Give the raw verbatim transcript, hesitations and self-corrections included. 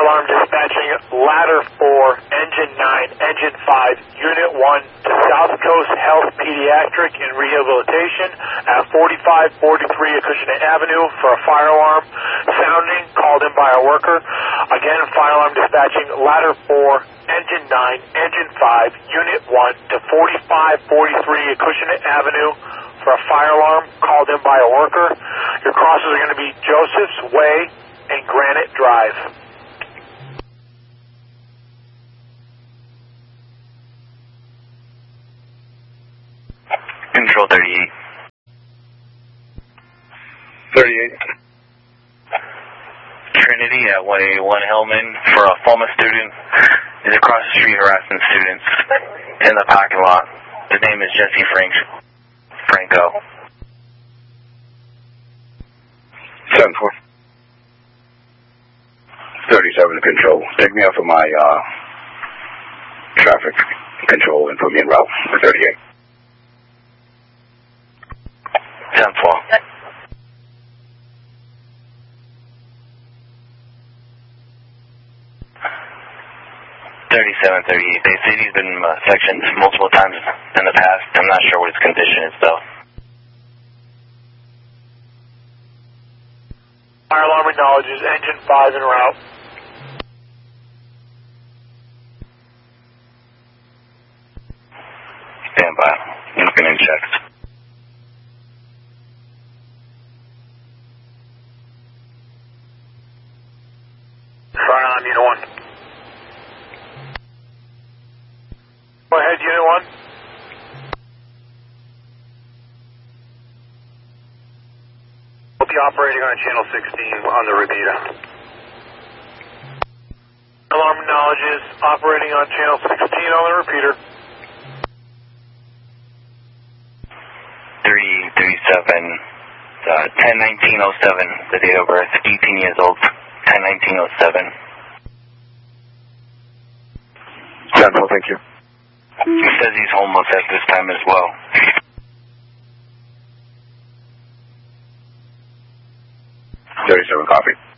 alarm dispatching ladder four, engine nine, engine five, unit one to South Coast Health Pediatric and Rehabilitation at forty-five forty-three Acushnet Avenue for a fire alarm. Sounding called in by a worker. Again, fire alarm dispatching ladder four, engine nine, engine five, unit one to forty-five forty-three Acushnet Avenue for a fire alarm called in by a worker. Your crosses are going to be Joseph's Way and Granite Drive. Control thirty-eight. thirty-eight. Trinity at one eighty-one Hellman for a FOMA student is across the street harassing students in the parking lot. His name is Jesse Frank Franco. seven four. thirty-seven control. Take me off of my uh, traffic control and put me in route for thirty-eight. ten four. thirty-seven thirty-eight. They say he's been uh, sectioned multiple times in the past. I'm not sure what his condition is, though. Fire alarm acknowledges engine five en route. Stand by. Looking in checks. Fire alarm, unit one. Go ahead, unit one. We'll be operating on channel sixteen on the repeater. Alarm acknowledges operating on channel sixteen on the repeater. three thirty-seven, uh, ten nineteen oh seven, the date of birth, eighteen years old, ten nineteen oh seven. Central, thank you. He says he's homeless at this time as well. thirty-seven, copy.